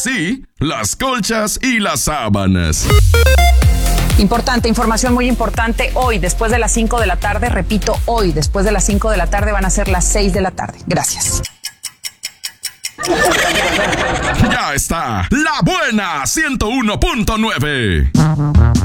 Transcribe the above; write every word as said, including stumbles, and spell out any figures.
sí, las colchas y las sábanas. Importante, información muy importante. Hoy, después de las cinco de la tarde, repito, hoy, después de las cinco de la tarde, van a ser las seis de la tarde. Gracias. Ya está, La Buena ciento uno punto nueve.